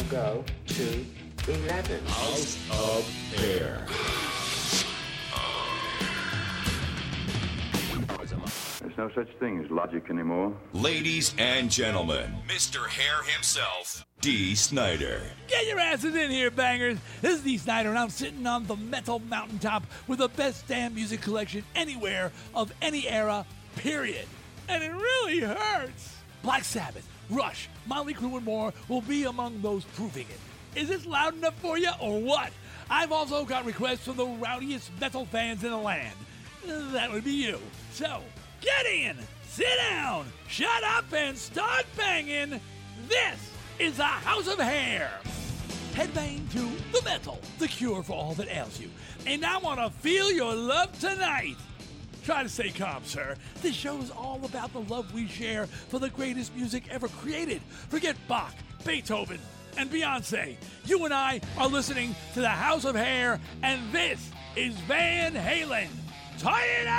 go to 11. House of Hair. There's no such thing as logic anymore. Ladies and gentlemen, Mr. Hair himself, Dee Snider. Get your asses in here, bangers. This is Dee Snider, and I'm sitting on the metal mountaintop with the best damn music collection anywhere of any era, period. And it really hurts. Black Sabbath, Rush, Motley Crue, and more will be among those proving it. Is this loud enough for you, or what? I've also got requests from the rowdiest metal fans in the land. That would be you. So, get in, sit down, shut up, and start banging. This is the House of Hair. Headbang to the metal, the cure for all that ails you. And I want to feel your love tonight. Try to stay calm, sir. This show is all about the love we share for the greatest music ever created. Forget Bach, Beethoven, and Beyonce. You and I are listening to the House of Hair, and this is Van Halen. Tie it out!